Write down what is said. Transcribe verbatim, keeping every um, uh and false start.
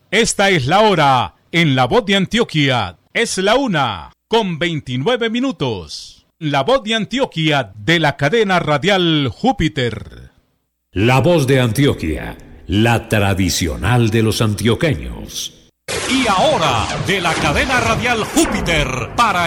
Esta es la hora en La Voz de Antioquia. Es la una con veintinueve minutos. La Voz de Antioquia de la cadena radial Júpiter. La Voz de Antioquia, la tradicional de los antioqueños. Y ahora, de la cadena radial Júpiter, para